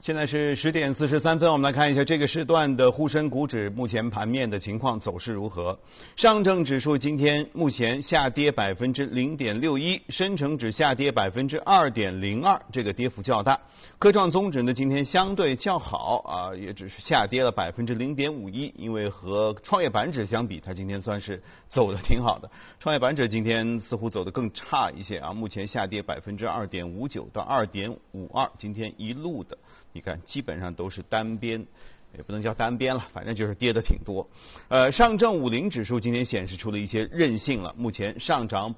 现在是10点43分，我们来看一下这个时段的沪深股指目前盘面的情况走势如何。上证指数今天目前下跌0.61%，深成指下跌2.02%，这个跌幅较大。科创综指呢今天相对较好啊，也只是下跌了0.51%，因为和创业板指相比，它今天算是走得挺好的。创业板指今天似乎走得更差一些啊，目前下跌2.59%到2.52%，今天一路的。你看，基本上都是单边，也不能叫单边了，反正就是跌得挺多。上证50指数今天显示出了一些韧性了，目前上涨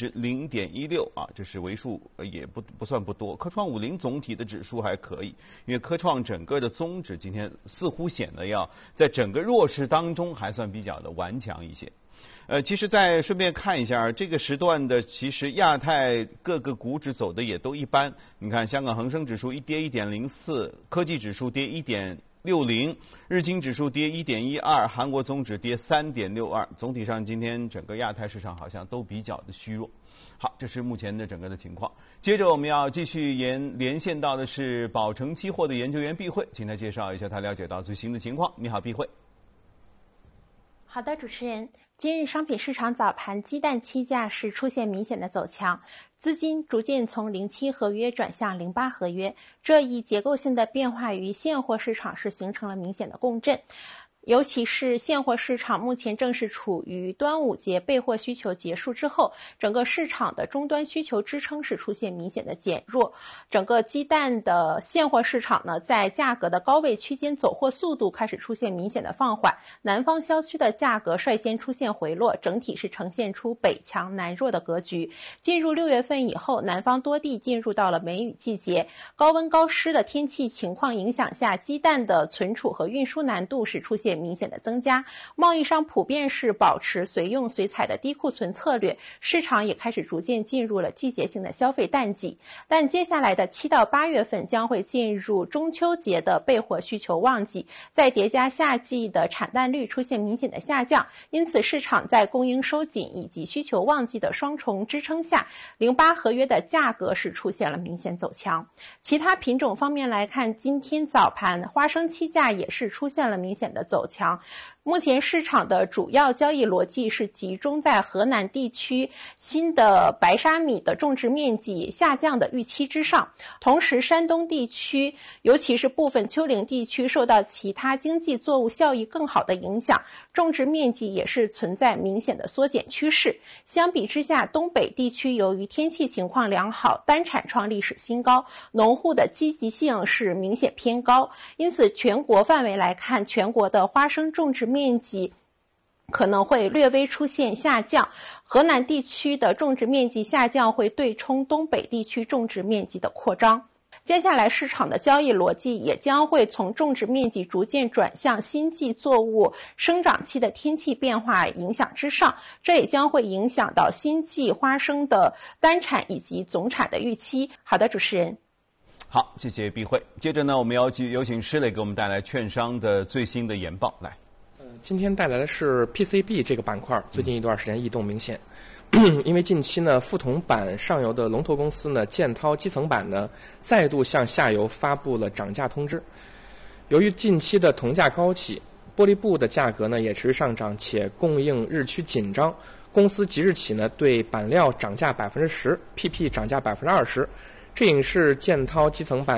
0.16%啊，这是为数也不算不多。科创50总体的指数还可以，因为科创整个的综指今天似乎显得要在整个弱势当中还算比较的顽强一些。其实再顺便看一下这个时段的，其实亚太各个股指走的也都一般。你看，香港恒生指数一跌1.04%，科技指数跌1.60%，日经指数跌1.12%，韩国综指跌3.62%。总体上，今天整个亚太市场好像都比较的虚弱。好，这是目前的整个的情况。接着我们要继续连线到的是宝诚期货的研究员毕慧，请他介绍一下他了解到最新的情况。你好，毕慧。 好的，主持人。今日商品市场早盘鸡蛋期价是出现明显的走强，资金逐渐从07合约转向08合约，这一结构性的变化与现货市场是形成了明显的共振。尤其是现货市场目前正是处于端午节备货需求结束之后，整个市场的终端需求支撑是出现明显的减弱。整个鸡蛋的现货市场呢，在价格的高位区间走货速度开始出现明显的放缓，南方销区的价格率先出现回落，整体是呈现出北强南弱的格局。进入6月份以后，南方多地进入到了梅雨季节，高温高湿的天气情况影响下，鸡蛋的存储和运输难度是出现明显的增加，贸易商普遍是保持随用随采的低库存策略，市场也开始逐渐进入了季节性的消费淡季。但接下来的7到8月份将会进入中秋节的备货需求旺季，再叠加夏季的产蛋率出现明显的下降，因此市场在供应收紧以及需求旺季的双重支撑下，08合约的价格是出现了明显走强。其他品种方面来看，今天早盘花生期价也是出现了明显的走强。目前市场的主要交易逻辑是集中在河南地区新的白沙米的种植面积下降的预期之上，同时山东地区尤其是部分丘陵地区受到其他经济作物效益更好的影响，种植面积也是存在明显的缩减趋势。相比之下，东北地区由于天气情况良好，单产创历史新高，农户的积极性是明显偏高，因此全国范围来看，全国的花生种植面积可能会略微出现下降，河南地区的种植面积下降会对冲东北地区种植面积的扩张。接下来市场的交易逻辑也将会从种植面积逐渐转向新季作物生长期的天气变化影响之上，这也将会影响到新季花生的单产以及总产的预期。好的，主持人。 好，谢谢毕慧。接着呢，我们有请施磊给我们带来券商的最新的研报。来， 今天带来的是 PCB 这个板块，最近一段时间异动明显。因为近期呢，副铜板上游的龙头公司呢，建滔基层板呢，再度向下游发布了涨价通知。由于近期的铜价高企，玻璃布的价格呢也持续上涨，且供应日趋紧张，公司即日起呢对板料涨价10%，PP 涨价20%，这也是建滔基层板